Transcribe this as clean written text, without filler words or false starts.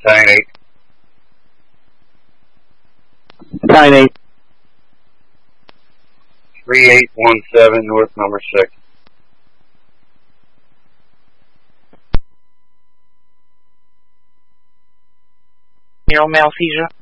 Nine 8. 9-8. 3817 North number 6. Neural male seizure.